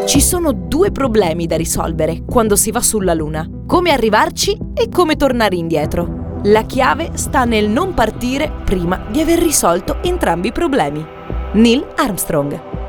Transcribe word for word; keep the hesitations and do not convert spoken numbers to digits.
Ci sono due problemi da risolvere quando si va sulla Luna: come arrivarci e come tornare indietro. La chiave sta nel non partire prima di aver risolto entrambi i problemi. Neil Armstrong.